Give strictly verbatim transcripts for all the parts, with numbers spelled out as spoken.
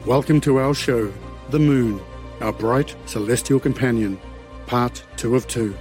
Welcome to our show, The Moon, our bright celestial companion, part two of two.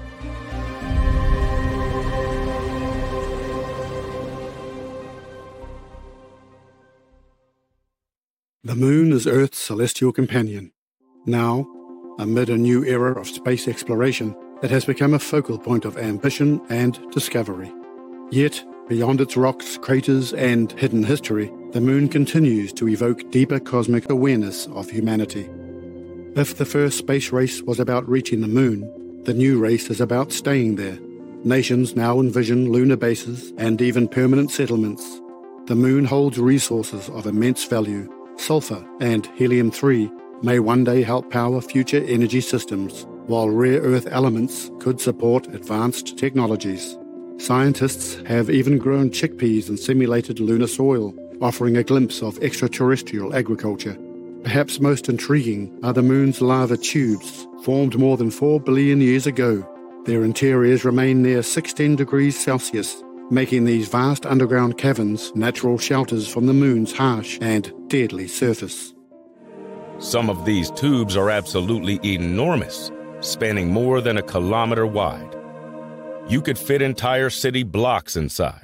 The Moon is Earth's celestial companion. Now, amid a new era of space exploration, it has become a focal point of ambition and discovery. Yet, beyond its rocks, craters, and hidden history, the Moon continues to evoke deeper cosmic awareness of humanity. If the first space race was about reaching the Moon, the new race is about staying there. Nations now envision lunar bases and even permanent settlements. The Moon holds resources of immense value. Sulfur and helium three may one day help power future energy systems, while rare earth elements could support advanced technologies. Scientists have even grown chickpeas in simulated lunar soil, offering a glimpse of extraterrestrial agriculture. Perhaps most intriguing are the Moon's lava tubes, formed more than four billion years ago. Their interiors remain near sixteen degrees Celsius, making these vast underground caverns natural shelters from the Moon's harsh and deadly surface. Some of these tubes are absolutely enormous, spanning more than a kilometer wide. You could fit entire city blocks inside.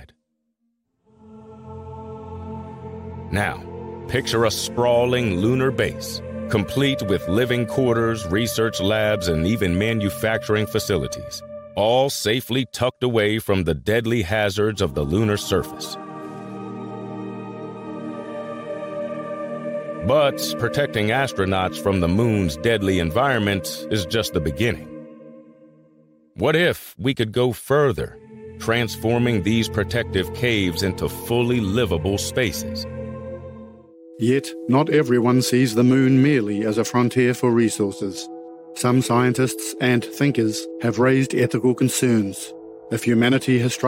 Now, picture a sprawling lunar base, complete with living quarters, research labs, and even manufacturing facilities, all safely tucked away from the deadly hazards of the lunar surface. But protecting astronauts from the Moon's deadly environment is just the beginning. What if we could go further, transforming these protective caves into fully livable spaces? Yet, not everyone sees the Moon merely as a frontier for resources. Some scientists and thinkers have raised ethical concerns. If humanity has